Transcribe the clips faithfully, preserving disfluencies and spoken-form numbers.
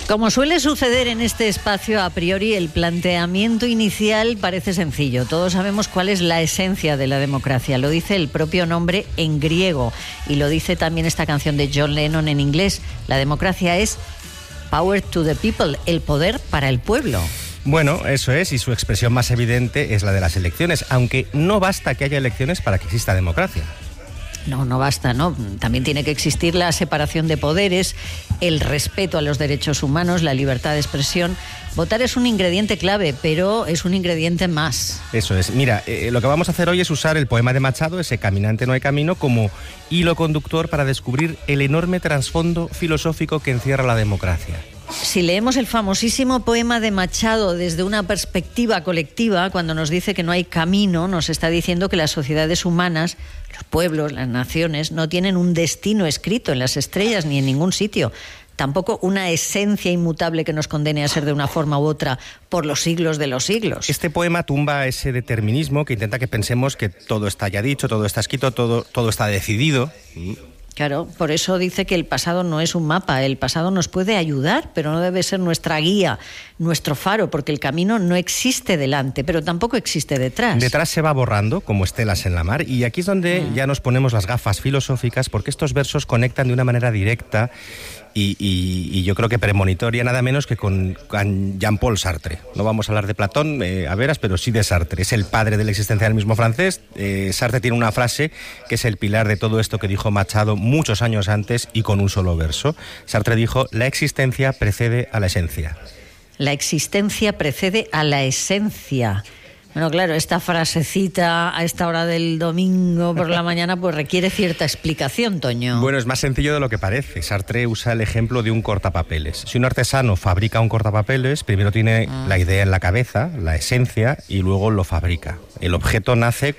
Como suele suceder en este espacio, a priori el planteamiento inicial parece sencillo. Todos sabemos cuál es la esencia de la democracia. Lo dice el propio nombre en griego y lo dice también esta canción de John Lennon en inglés. La democracia es power to the people, el poder para el pueblo. Bueno, eso es, y su expresión más evidente es la de las elecciones, aunque no basta que haya elecciones para que exista democracia. No, no basta, ¿no? También tiene que existir la separación de poderes, el respeto a los derechos humanos, la libertad de expresión. Votar es un ingrediente clave, pero es un ingrediente más. Eso es. Mira, eh, lo que vamos a hacer hoy es usar el poema de Machado, ese Caminante no hay camino, como hilo conductor para descubrir el enorme trasfondo filosófico que encierra la democracia. Si leemos el famosísimo poema de Machado desde una perspectiva colectiva, cuando nos dice que no hay camino, nos está diciendo que las sociedades humanas, los pueblos, las naciones, no tienen un destino escrito en las estrellas ni en ningún sitio. Tampoco una esencia inmutable que nos condene a ser de una forma u otra por los siglos de los siglos. Este poema tumba ese determinismo que intenta que pensemos que todo está ya dicho, todo está escrito, todo, todo está decidido. Claro, por eso dice que el pasado no es un mapa, el pasado nos puede ayudar, pero no debe ser nuestra guía, nuestro faro, porque el camino no existe delante, pero tampoco existe detrás. Detrás se va borrando, como estelas en la mar, y aquí es donde mm. ya nos ponemos las gafas filosóficas, porque estos versos conectan de una manera directa y, y, y yo creo que premonitoria, nada menos que con, con Jean-Paul Sartre. No vamos a hablar de Platón, eh, a veras, pero sí de Sartre. Es el padre del existencialismo francés. Eh, Sartre tiene una frase que es el pilar de todo esto que dijo Machado muchos años antes y con un solo verso. Sartre dijo: la existencia precede a la esencia. La existencia precede a la esencia. Bueno, claro, esta frasecita a esta hora del domingo por la mañana pues requiere cierta explicación, Toño. Bueno, es más sencillo de lo que parece. Sartre usa el ejemplo de un cortapapeles. Si un artesano fabrica un cortapapeles, primero tiene ah. la idea en la cabeza, la esencia, y luego lo fabrica. El objeto nace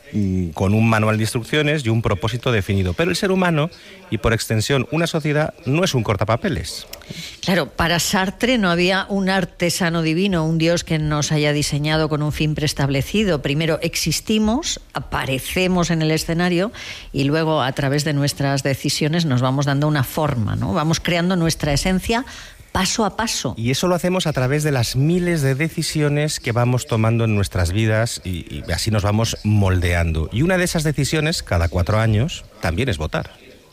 con un manual de instrucciones y un propósito definido. Pero el ser humano, y por extensión una sociedad, no es un cortapapeles. Claro, para Sartre no había un artesano divino, un Dios que nos haya diseñado con un fin preestablecido. Primero existimos, aparecemos en el escenario y luego a través de nuestras decisiones nos vamos dando una forma, ¿no? Vamos creando nuestra esencia paso a paso. Y eso lo hacemos a través de las miles de decisiones que vamos tomando en nuestras vidas y, y así nos vamos moldeando. Y una de esas decisiones, cada cuatro años, también es votar.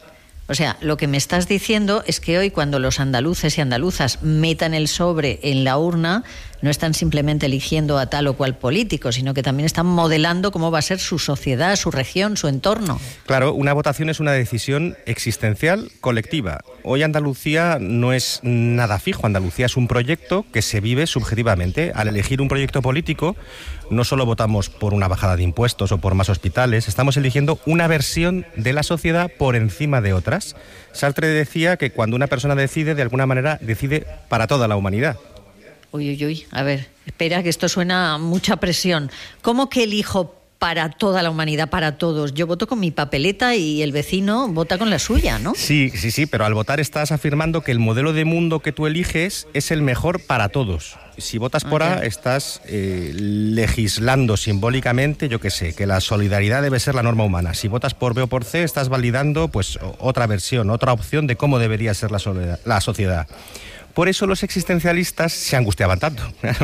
O sea, lo que me estás diciendo es que hoy cuando los andaluces y andaluzas metan el sobre en la urna, no están simplemente eligiendo a tal o cual político, sino que también están modelando cómo va a ser su sociedad, su región, su entorno. Claro, una votación es una decisión existencial colectiva. Hoy Andalucía no es nada fijo. Andalucía es un proyecto que se vive subjetivamente. Al elegir un proyecto político, no solo votamos por una bajada de impuestos o por más hospitales, estamos eligiendo una versión de la sociedad por encima de otras. Sartre decía que cuando una persona decide, de alguna manera decide para toda la humanidad. Uy, uy, uy, a ver, espera, que esto suena a mucha presión. ¿Cómo que elijo para toda la humanidad, para todos? Yo voto con mi papeleta y el vecino vota con la suya, ¿no? Sí, sí, sí, pero al votar estás afirmando que el modelo de mundo que tú eliges es el mejor para todos. Si votas por A, estás eh, legislando simbólicamente, yo qué sé, que la solidaridad debe ser la norma humana. Si votas por B o por C, estás validando pues otra versión, otra opción de cómo debería ser la, soledad, la sociedad. Por eso los existencialistas se angustiaban tanto.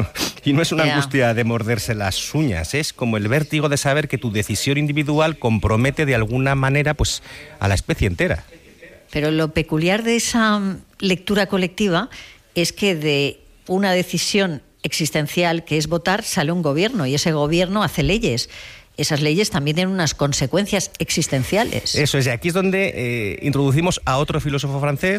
Y no es una yeah. angustia de morderse las uñas, es como el vértigo de saber que tu decisión individual compromete de alguna manera pues, a la especie entera. Pero lo peculiar de esa lectura colectiva es que de una decisión existencial que es votar sale un gobierno y ese gobierno hace leyes. Esas leyes también tienen unas consecuencias existenciales. Eso es, y aquí es donde eh, introducimos a otro filósofo francés,